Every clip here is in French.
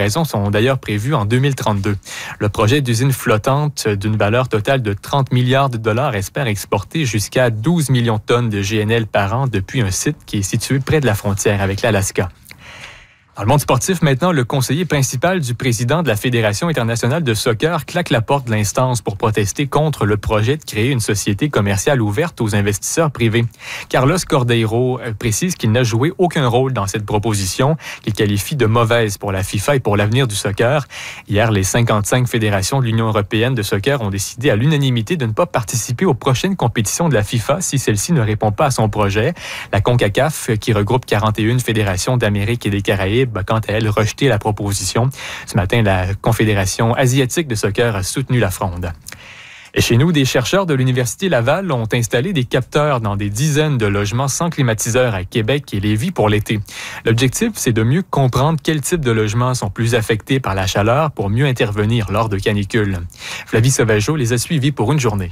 livraisons sont d'ailleurs prévues en 2032. Le projet d'usine flottante d'une valeur totale de 30 milliards de dollars espère exporter jusqu'à 12 millions de tonnes de GNL par an depuis un site qui est situé près de la frontière avec l'Alaska. Dans le monde sportif, maintenant, le conseiller principal du président de la Fédération internationale de soccer claque la porte de l'instance pour protester contre le projet de créer une société commerciale ouverte aux investisseurs privés. Carlos Cordeiro précise qu'il n'a joué aucun rôle dans cette proposition, qu'il qualifie de mauvaise pour la FIFA et pour l'avenir du soccer. Hier, les 55 fédérations de l'Union européenne de soccer ont décidé à l'unanimité de ne pas participer aux prochaines compétitions de la FIFA si celle-ci ne répond pas à son projet. La CONCACAF, qui regroupe 41 fédérations d'Amérique et des Caraïbes, a quant à elle rejeté la proposition. Ce matin, la Confédération asiatique de soccer a soutenu la fronde. Et chez nous, des chercheurs de l'Université Laval ont installé des capteurs dans des dizaines de logements sans climatiseur à Québec et Lévis pour l'été. L'objectif, c'est de mieux comprendre quels types de logements sont plus affectés par la chaleur pour mieux intervenir lors de canicules. Flavie Sauvageau les a suivis pour une journée.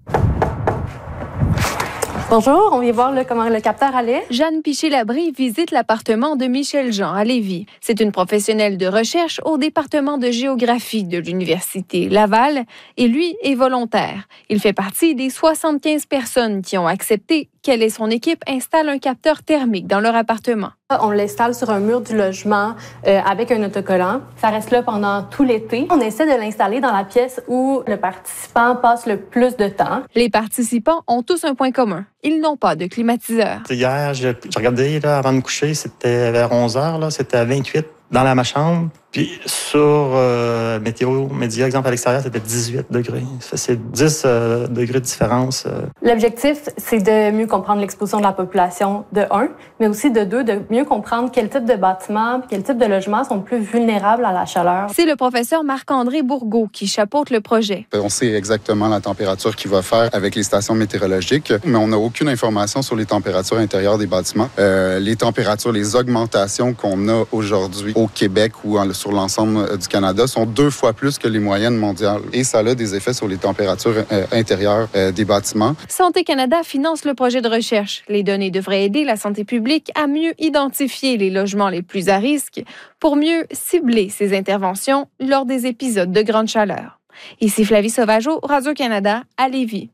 Bonjour, on vient voir comment le capteur allait. Jeanne Piché-Labrie visite l'appartement de Michel Jean à Lévis. C'est une professionnelle de recherche au département de géographie de l'Université Laval et lui est volontaire. Il fait partie des 75 personnes qui ont accepté qu'elle et son équipe installent un capteur thermique dans leur appartement. On l'installe sur un mur du logement avec un autocollant. Ça reste là pendant tout l'été. On essaie de l'installer dans la pièce où le participant passe le plus de temps. Les participants ont tous un point commun. Ils n'ont pas de climatiseur. Hier, j'ai regardé là, avant de me coucher, c'était vers 11h, là, c'était à 28 dans ma chambre. Puis sur Météo Média, exemple à l'extérieur, c'était 18 degrés. C'est 10 degrés de différence. L'objectif, c'est de mieux comprendre l'exposition de la population, de 1, mais aussi de 2, de mieux comprendre quel type de bâtiments, quel type de logements sont plus vulnérables à la chaleur. C'est le professeur Marc-André Bourgault qui chapeaute le projet. On sait exactement la température qu'il va faire avec les stations météorologiques, mais on n'a aucune information sur les températures intérieures des bâtiments. Les températures, les augmentations qu'on a aujourd'hui au Québec ou sur l'ensemble du Canada sont 2 fois plus que les moyennes mondiales. Et ça a des effets sur les températures intérieures des bâtiments. Santé Canada finance le projet de recherche. Les données devraient aider la santé publique à mieux identifier les logements les plus à risque pour mieux cibler ces interventions lors des épisodes de grande chaleur. Ici Flavie Sauvageau, Radio-Canada, à Lévis.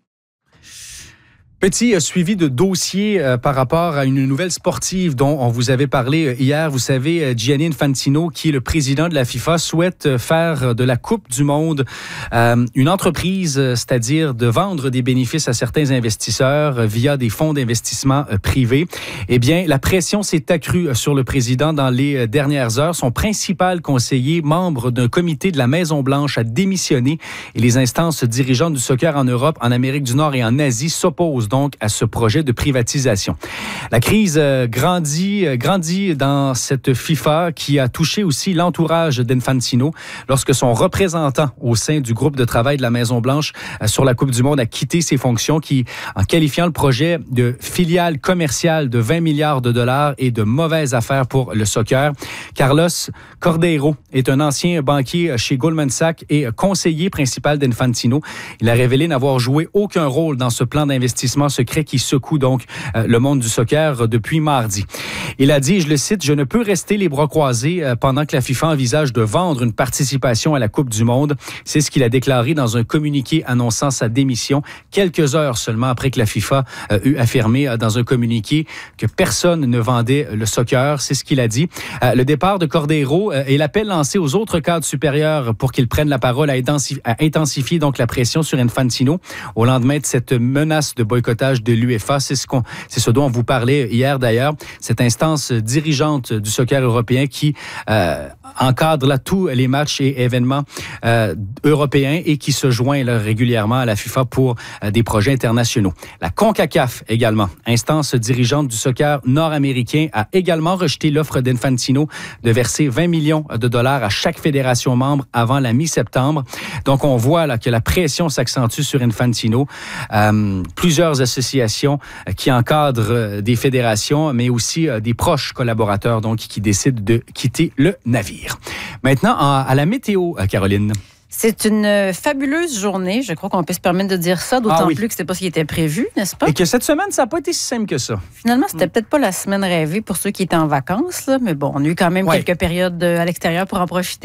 Petit suivi de dossier par rapport à une nouvelle sportive dont on vous avait parlé hier. Vous savez, Gianni Infantino, qui est le président de la FIFA, souhaite faire de la Coupe du Monde une entreprise, c'est-à-dire de vendre des bénéfices à certains investisseurs via des fonds d'investissement privés. Eh bien, la pression s'est accrue sur le président dans les dernières heures. Son principal conseiller, membre d'un comité de la Maison-Blanche, a démissionné et les instances dirigeantes du soccer en Europe, en Amérique du Nord et en Asie s'opposent donc à ce projet de privatisation. La crise grandit dans cette FIFA qui a touché aussi l'entourage d'Infantino lorsque son représentant au sein du groupe de travail de la Maison-Blanche sur la Coupe du Monde a quitté ses fonctions en qualifiant le projet de filiale commerciale de 20 milliards de dollars et de mauvaise affaire pour le soccer. Carlos Cordeiro est un ancien banquier chez Goldman Sachs et conseiller principal d'Infantino. Il a révélé n'avoir joué aucun rôle dans ce plan d'investissement secret qui secoue donc le monde du soccer depuis mardi. Il a dit, je le cite, « Je ne peux rester les bras croisés pendant que la FIFA envisage de vendre une participation à la Coupe du Monde. » C'est ce qu'il a déclaré dans un communiqué annonçant sa démission quelques heures seulement après que la FIFA eut affirmé dans un communiqué que personne ne vendait le soccer. C'est ce qu'il a dit. Le départ de Cordeiro et l'appel lancé aux autres cadres supérieurs pour qu'ils prennent la parole a intensifié donc la pression sur Infantino au lendemain de cette menace de boycottage de l'UEFA. C'est ce dont on vous parlait hier d'ailleurs. Cette instance dirigeante du soccer européen qui encadre là, tous les matchs et événements européens et qui se joint là, régulièrement à la FIFA pour des projets internationaux. La CONCACAF également, instance dirigeante du soccer nord-américain, a également rejeté l'offre d'Infantino de verser 20 millions de dollars à chaque fédération membre avant la mi-septembre. Donc on voit là, que la pression s'accentue sur Infantino. Plusieurs associations qui encadrent des fédérations, mais aussi des proches collaborateurs donc, qui décident de quitter le navire. Maintenant, à la météo, Caroline. C'est une fabuleuse journée. Je crois qu'on peut se permettre de dire ça, d'autant plus que c'était pas ce qui était prévu, n'est-ce pas? Et que cette semaine, ça n'a pas été si simple que ça. Finalement, c'était peut-être pas la semaine rêvée pour ceux qui étaient en vacances, là, mais bon, on a eu quand même quelques périodes à l'extérieur pour en profiter.